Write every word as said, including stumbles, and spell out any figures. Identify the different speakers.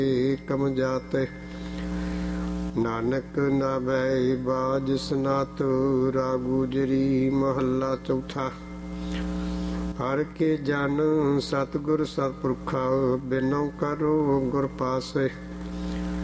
Speaker 1: ਕਮ ਜਾਤੇ। ਨਾਨਕ ਨਾ ਬੈ ਬਾਜ ਸਨਾਤ ਰਾਗੂ ਜਰੀ ਮਹੱਲਾ ਚੌਥਾ। ਹਰ ਕੇ ਜਨ ਸਤਿਗੁਰ ਸਤਿਪੁਰਖਾ ਬਿਨਉ ਕਰੋ ਗੁਰ ਪਾਸੇ।